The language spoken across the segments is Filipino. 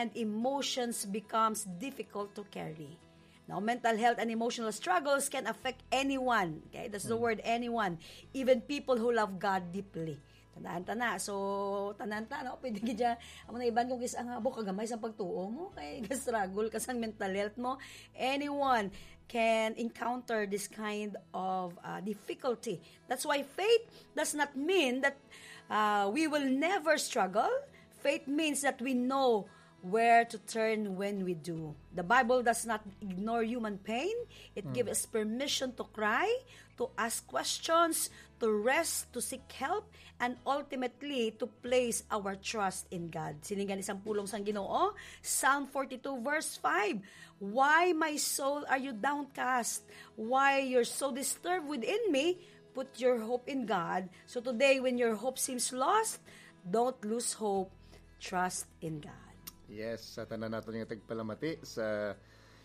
and emotions becomes difficult to carry. Now, mental health and emotional struggles can affect anyone. Okay, that's the word, anyone. Even people who love God deeply. Tandaan-tana. So, tanan-ta, no? Pwede ka amo na iban kung ang abo kagamay sa pagtuo mo, kay struggle ka sa mental health mo. Anyone can encounter this kind of difficulty. That's why faith does not mean that we will never struggle. Faith means that we know where to turn when we do. The Bible does not ignore human pain. It gives us permission to cry, to ask questions, to rest, to seek help, and ultimately to place our trust in God. Siningan isang pulong sang Ginoo, Psalm 42 verse 5. Why, my soul, are you downcast? Why you're so disturbed within me? Put your hope in God. So today, when your hope seems lost, don't lose hope. Trust in God. Yes, sa tanan nato nga tagpalamati sa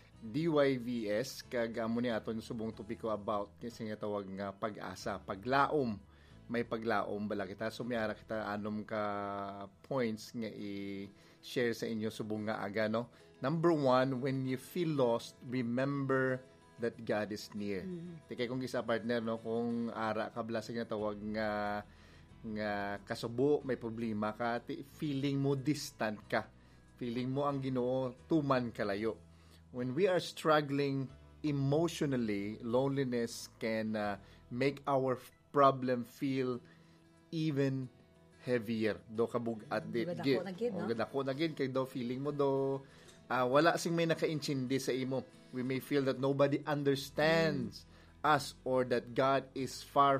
DYVS kag amo ni aton subong topiko about kasi nga tawag nga pag-asa, paglaom. May paglaom bala kita sumiyara kita anom ka points nga i-share sa inyo subong nga aga, no. Number 1, when you feel lost, remember that God is near. Tikay kung isa partner, no, kung ara ka bala sa nga tawag nga kasubo, may problema ka, feeling mo distant ka. Feeling mo ang Ginoo tuman kalayo. When we are struggling emotionally, loneliness can make our problem feel even heavier. Do kabugat dit. Dako na gid kay do feeling mo do wala sing may nakaintindi sa imo. We may feel that nobody understands us or that God is far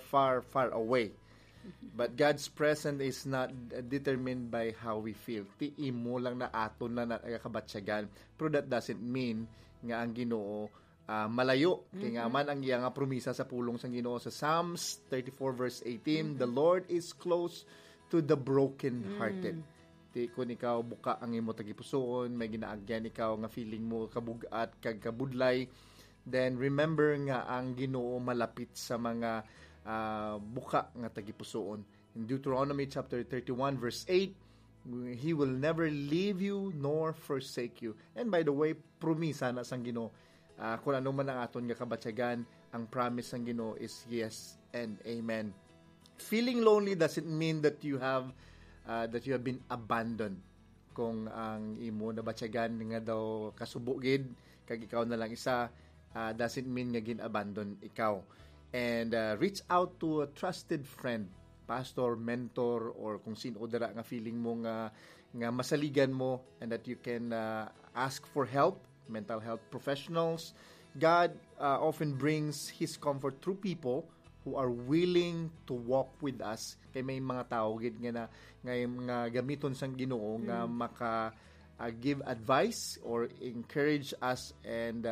away. But God's presence is not determined by how we feel. Ti imo lang na aton na nakabatsyagan. Pero that doesn't mean nga ang Ginoo malayo. Kaya nga man ang iyang promisa sa pulong sang Ginoo sa Psalms 34 verse 18, the Lord is close to the broken-hearted. Ti kung ikaw buka ang imo tagipusoon, may ginaagyan ikaw nga feeling mo kabugat kag kabudlay, then remember nga ang Ginoo malapit sa mga buka nga tagipusoon. In Deuteronomy chapter 31 verse 8, He will never leave you nor forsake you. And by the way, promisa na sang Ginoo. Kung ano man ang aton nga kabatyagan, ang promise sang Ginoo is yes and amen. Feeling lonely doesn't mean that you have been abandoned. Kung ang imo na batyagan nga daw kasubo gid kag ikaw na lang isa, doesn't mean nga gin-abandon ikaw. And reach out to a trusted friend, pastor, mentor, or kung sino dara nga feeling mo nga masaligan mo, and that you can ask for help, mental health professionals. God often brings His comfort through people who are willing to walk with us. Kay may mga tao gid nga gamiton sang Ginoo nga maka give advice or encourage us and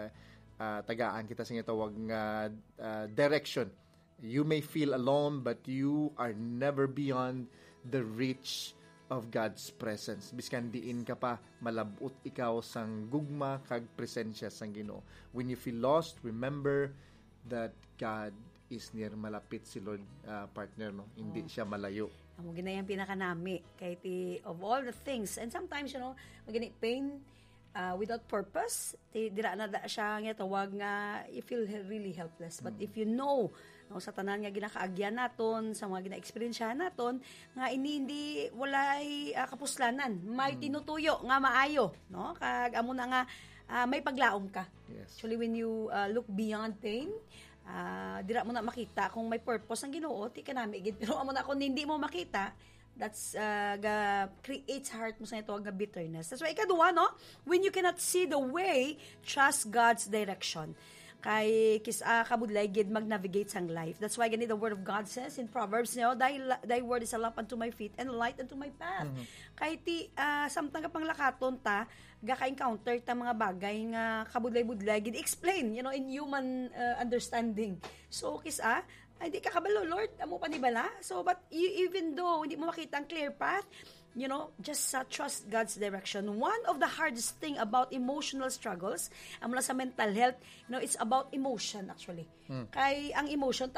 tagaan kita sa tawag nga direction. You may feel alone, but you are never beyond the reach of God's presence. Biskan diin ka pa, malabot ikaw sang gugma kag presensya sang Ginoo. When you feel lost, remember that God is near. Malapit si Lord, partner, no? Hindi siya malayo. Amo ginayang pinakanami kay of all the things, and sometimes magani pain without purpose, dira na siya nga tawag nga you feel really helpless. But if you know, no, sa tanan nga ginakaagyan naton, sa mga gina-experience naton, nga hindi walay kapuslanan, may tinutuyo nga maayo, no? Kag amo na nga may paglaom ka. Yes. Actually, when you look beyond pain, dira mo na makita kung may purpose ang Ginoo, ti kanami gid. Pero amo na kung hindi mo makita, that's creates heart mo sa ito nga bitterness. That's why ikaduha, no? When you cannot see the way, trust God's direction. Kay kabudlay gid mag-navigate sang life. That's why ganito the word of God says in Proverbs, thy word is a lamp unto my feet and a light unto my path. Kay samtang ka panglakaton ta gaka-encounter ta mga bagay nga kabudlay-budlay gid explain, in human understanding. So hindi ka kabalo, Lord, amo pa ni bala. So, but even though hindi mo makita ang clear path, just trust God's direction. One of the hardest thing about emotional struggles, amo sa mental health, it's about emotion actually. Kay ang emotion,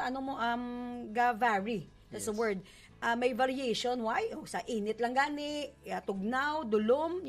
ga-vary. That's the word. May variation. Why? Sa init lang gani, tugnaw, dulom,